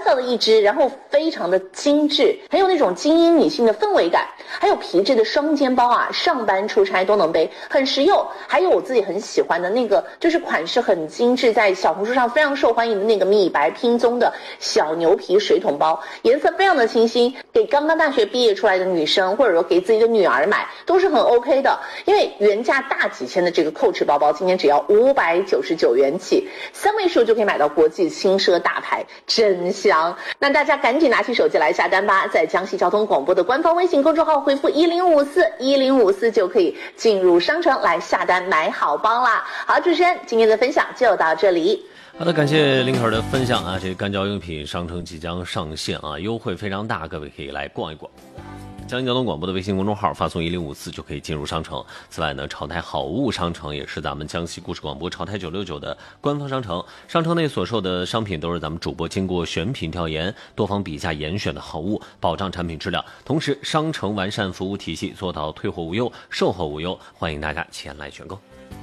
小的一只，然后非常的精致，很有那种精英女性的氛围感。还有皮质的双肩包啊，上班出差都能背，很实用。还有我自己很喜欢的那个，就是款式很精致，在小红书上非常受欢迎的那个米白拼宗的小牛皮水桶包，颜色非常的清新，给刚刚大学毕业出来的女生，或者说给自己的女儿买都是很 OK 的。因为原价大几千的这个Coach包包，今天只要599元起，3位数就可以买到国际轻奢大牌，真香！那大家赶紧拿起手机来下单吧，在江西交通广播的官方微信公众号回复1054就可以进入商城来下单买好包啦。好，主持人，今天的分享就到这里。 好的，感谢林可的分享啊！这个干胶用品商城即将上线啊，优惠非常大，各位可以来逛一逛。江西交通广播的微信公众号发送1054就可以进入商城。此外呢，朝台好物商城也是咱们江西故事广播朝台969的官方商城。商城内所售的商品都是咱们主播经过选品调研、多方比价严选的好物，保障产品质量。同时，商城完善服务体系，做到退货无忧、售后无忧，欢迎大家前来选购。